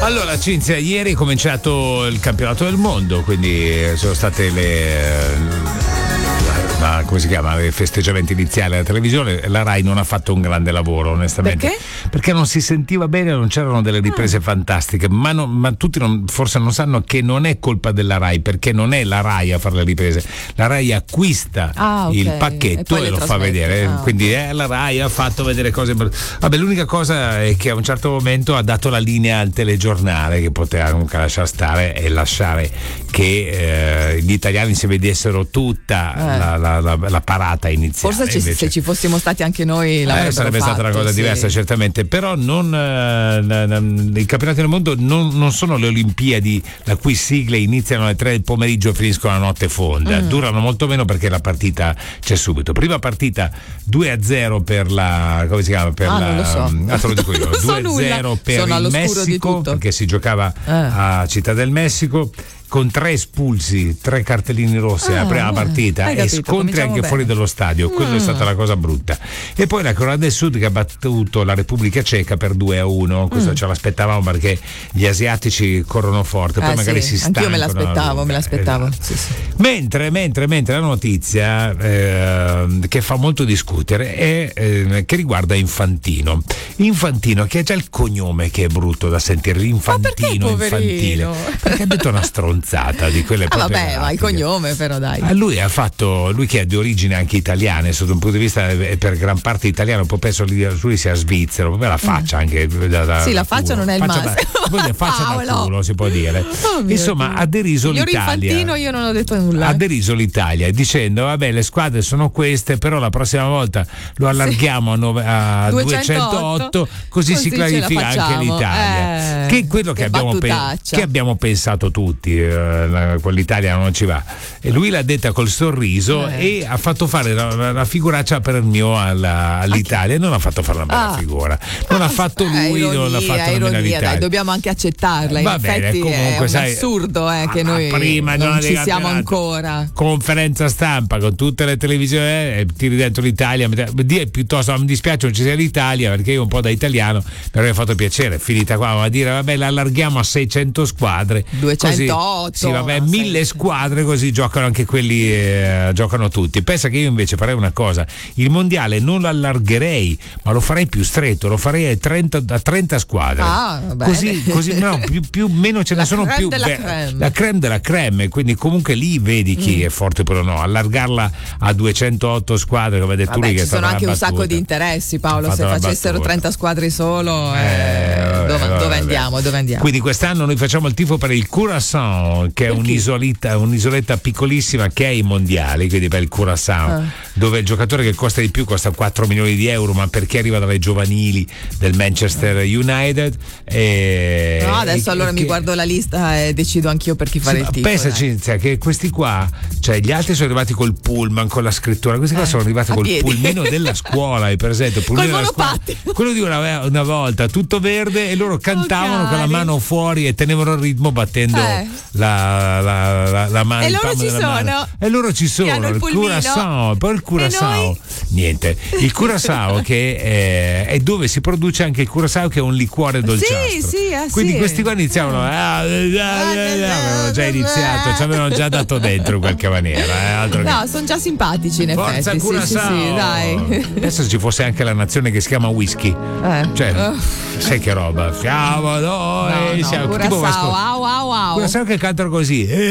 Allora, Cinzia, ieri è cominciato il campionato del mondo, quindi sono state come si chiama? I festeggiamenti iniziali alla televisione. La Rai non ha fatto un grande lavoro, onestamente. Perché non si sentiva bene, non c'erano delle riprese fantastiche, ma tutti forse non sanno che non è colpa della Rai, perché non è la Rai a fare le riprese. La Rai acquista il pacchetto e lo fa vedere. Quindi la Rai ha fatto vedere cose. Vabbè, l'unica cosa è che a un certo momento ha dato la linea al telegiornale, che poteva comunque lasciare stare e lasciare che gli italiani si vedessero tutta la parata iniziale. Forse se ci fossimo stati anche noi sarebbe stata una cosa diversa, certamente, però i campionati del mondo non sono le Olimpiadi la cui sigle iniziano alle 3 del pomeriggio e finiscono a notte fonda. Durano molto meno perché la partita c'è subito. Prima partita 2-0 per la, come si chiama? Non lo so. Te lo dico io. 2-0 per il Messico, perché si giocava a Città del Messico, con 3 espulsi, 3 cartellini rossi alla prima partita e scontri anche fuori dallo stadio. Quello è stata la cosa brutta. E poi la Corea del Sud che ha battuto la Repubblica Ceca per 2-1. Questo ce l'aspettavamo perché gli asiatici corrono forte, poi magari si stancano. Anch'io me l'aspettavo. Sì. Mentre la notizia che fa molto discutere è che riguarda Infantino, che ha già il cognome che è brutto da sentire, l'Infantino, infantile, perché ha detto una stronzata di quelle proprio. Vabbè, ma il cognome però dai. Lui che è di origine anche italiane, sotto un punto di vista per gran parte italiano, poi penso lui sia svizzero, proprio la faccia anche la faccia non è il massimo. Poi faccia da culo, si può dire. Insomma, ha deriso l'Italia. Infantino, io non ho detto nulla. Ha deriso l'Italia dicendo vabbè, le squadre sono queste, però la prossima volta lo allarghiamo a 208, così si clarifica anche l'Italia, che è quello che abbiamo pensato tutti. Quell'Italia non ci va, e lui l'ha detta col sorriso e ha fatto fare la figuraccia per il mio all'Italia e non ha fatto fare una bella figura, non ha fatto lui, non ha fatto nemmeno l'Italia. Dai, dobbiamo anche accettarla. Va bene, comunque è assurdo che noi non ci siamo ancora. Conferenza stampa con tutte le televisioni, tiri dentro l'Italia, piuttosto mi dispiace non ci sia l'Italia perché io un po' da italiano mi avrebbe fatto piacere, finita qua, ma dire vabbè, la allarghiamo a 600 squadre, 208, sì, vabbè, 1000 squadre, così giocano anche quelli, giocano tutti. Pensa che io invece farei una cosa: il mondiale non lo allargherei, ma lo farei più stretto, lo farei a 30 squadre. Così no, più meno ce ne sono più. La crème della crème, quindi comunque lì vedi chi è forte però no. Allargarla a 208 squadre, come hai detto lui, che ci sono anche un sacco di interessi, Paolo. Se facessero 30 squadre solo, dove andiamo? Quindi quest'anno noi facciamo il tifo per il Curaçao, che è un'isoletta piccolissima che è ai mondiali, quindi per il Curaçao, dove il giocatore che costa di più costa 4 milioni di euro, ma perché arriva dalle giovanili del Manchester United. Adesso mi guardo la lista e decido anch'io per chi fare il tifo. Pensa, Cinzia, che questi qua, cioè gli altri sono arrivati col pullman, con la scrittura, questi qua sono arrivati col pulmino della scuola, hai presente? Col monopattino. Quello di una volta, tutto verde, e loro cantavano con la mano fuori e tenevano il ritmo battendo la mano. E loro ci sono. E loro ci sono. Il Curaçao, poi il Curaçao. Niente, il Curaçao che è dove si produce anche il Curaçao, che è un liquore dolciastro. Quindi questi qua iniziavano avevano già iniziato, ci avevano già dato dentro in qualche maniera. No, sono già simpatici in Forza effetti. Curaçao. Sì, dai. Adesso ci fosse anche la nazione che si chiama whisky. Cioè, sai che roba? Siamo noi, siamo Curaçao, Curaçao che cantano così.